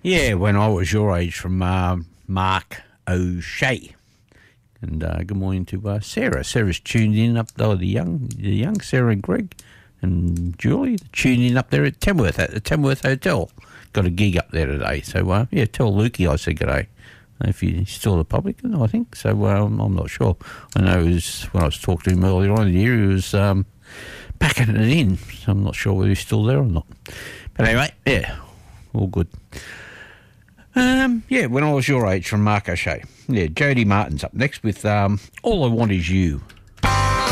Yeah, when I was your age, from Mark O'Shea. And good morning to Sarah. Sarah's tuned in up there, the young Sarah and Greg and Julie tuned in up there at Tamworth, at the Tamworth Hotel. Got a gig up there today. So, tell Lukey I said g'day. If he's still the publican, I think. So, I'm not sure. I know it was, when I was talking to him earlier on in the year, he was packing it in. So I'm not sure whether he's still there or not. But anyway, yeah, all good. When I was your age, from Mark O'Shea. Yeah, Jody Martin's up next with All I Want Is You.